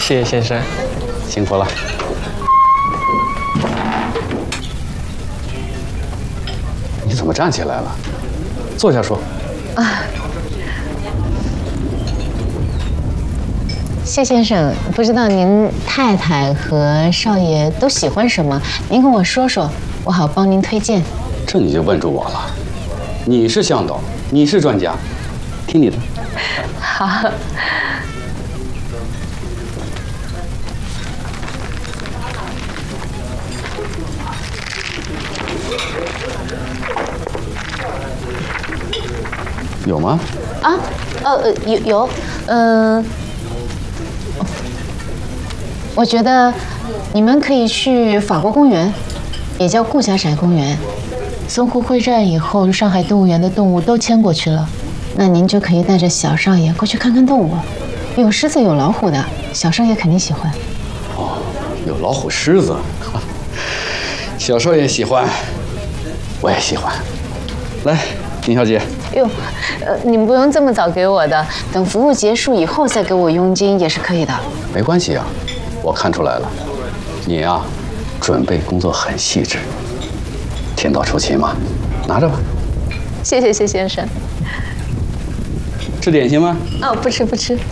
谢谢先生， 辛苦了。你怎么站起来了？坐下说。 啊，谢先生，不知道您太太和少爷都喜欢什么？您跟我说说，我好帮您推荐。 这你就问住我了。你是向导，你是专家，听你的。 好。 有吗？ 啊，有，我觉得你们可以去法国公园，也叫顾家宅公园。淞沪会战以后，上海动物园的动物都迁过去了，那您就可以带着小少爷过去看看动物，有狮子有老虎的，小少爷肯定喜欢。 哦，有老虎、狮子，小少爷喜欢，我也喜欢。来，林小姐。 哟，你们不用这么早给我的，等服务结束以后再给我佣金也是可以的。 没关系啊，我看出来了，你呀，准备工作很细致。天道酬勤嘛，拿着吧。 谢谢谢先生。 吃点心吗？ 哦，不吃不吃。